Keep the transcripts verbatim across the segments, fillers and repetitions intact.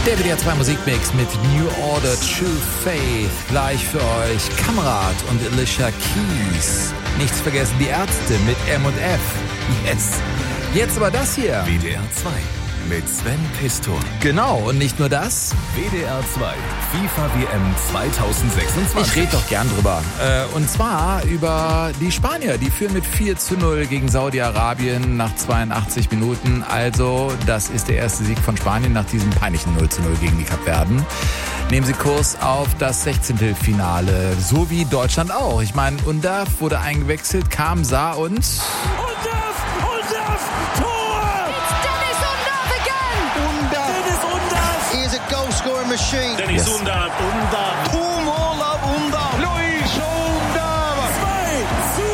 Der W D R zwei Musikmix mit New Order, True Faith. Gleich für euch Kamerad und Alicia Keys. Nichts vergessen, die Ärzte mit M und F. Yes. Jetzt aber das hier. W D R zwei mit Sven Pistor. Genau, und nicht nur das. W D R zwei FIFA W M zwanzig sechsundzwanzig. Ich rede doch gern drüber. Äh, und zwar über die Spanier. Die führen mit vier zu null gegen Saudi-Arabien nach zweiundachtzig Minuten. Also, das ist der erste Sieg von Spanien nach diesem peinlichen null zu null gegen die Kapverden. Nehmen sie Kurs auf das Sechzehntelfinale. So wie Deutschland auch. Ich meine, Undav wurde eingewechselt, kam, sah und... Undav! Undav! Tor! He is a goal-scoring machine. Dennis Yes. Undav! Undav! Tumor Undav. Luis Undav! zwei zu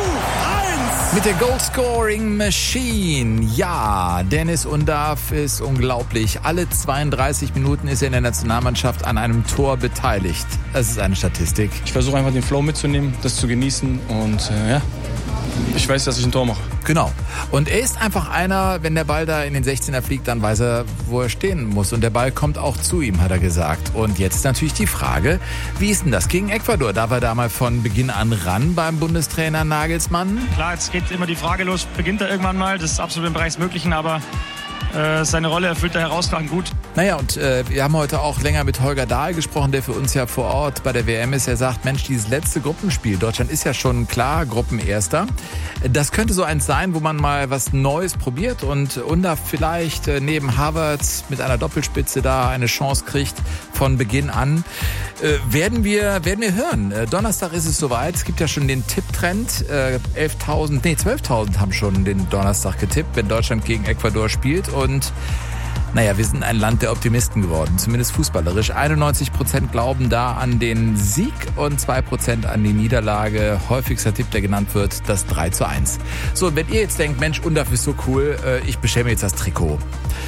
eins! Mit der Goal-Scoring Machine. Ja, Dennis Undav ist unglaublich. Alle zweiunddreißig Minuten ist er in der Nationalmannschaft an einem Tor beteiligt. Das ist eine Statistik. Ich versuche einfach den Flow mitzunehmen, das zu genießen und äh, ja, ich weiß, dass ich ein Tor mache. Genau. Und er ist einfach einer, wenn der Ball da in den sechzehner fliegt, dann weiß er, wo er stehen muss. Und der Ball kommt auch zu ihm, hat er gesagt. Und jetzt natürlich die Frage, wie ist denn das gegen Ecuador? Da war da mal von Beginn an ran beim Bundestrainer Nagelsmann. Klar, jetzt geht immer die Frage los, beginnt er irgendwann mal, das ist absolut im Bereich des Möglichen, aber äh, seine Rolle erfüllt er herausragend gut. Naja, und äh, wir haben heute auch länger mit Holger Dahl gesprochen, der für uns ja vor Ort bei der W M ist. Er sagt, Mensch, dieses letzte Gruppenspiel, Deutschland ist ja schon klar Gruppenerster. Das könnte so eins sein, wo man mal was Neues probiert und Undav vielleicht äh, neben Havertz mit einer Doppelspitze da eine Chance kriegt von Beginn an. Äh, werden wir werden wir hören. Äh, Donnerstag ist es soweit. Es gibt ja schon den Tipptrend. Äh, elftausend, nee, zwölftausend haben schon den Donnerstag getippt, wenn Deutschland gegen Ecuador spielt. Und naja, wir sind ein Land der Optimisten geworden, zumindest fußballerisch. einundneunzig Prozent glauben da an den Sieg und zwei Prozent an die Niederlage. Häufigster Tipp, der genannt wird, das drei zu eins. So, und wenn ihr jetzt denkt, Mensch, Undav ist so cool, ich bestelle mir jetzt das Trikot.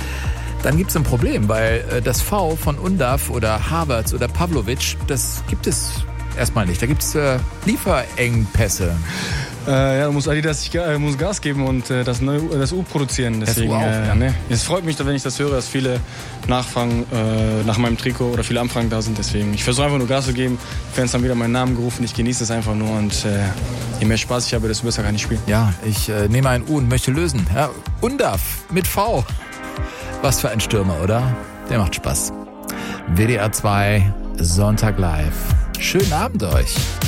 Dann gibt es ein Problem, weil das V von Undav oder Havertz oder Pavlovic, das gibt es erstmal nicht. Da gibt es äh, Lieferengpässe. Äh, ja, muss Adidas sich, äh, muss Gas geben und äh, das, Neu, das U produzieren. Deswegen, das U auch, äh, ja. ne. Es freut mich, wenn ich das höre, dass viele nachfragen äh, nach meinem Trikot oder viele Anfragen da sind. Deswegen, ich versuche einfach nur Gas zu geben. Die Fans haben wieder meinen Namen gerufen. Ich genieße es einfach nur und äh, je mehr Spaß ich habe, desto besser kann ich spielen. Ja, ich äh, nehme ein U und möchte lösen. Ja, Undav mit V. Was für ein Stürmer, oder? Der macht Spaß. W D R zwei Sonntag live. Schönen Abend euch.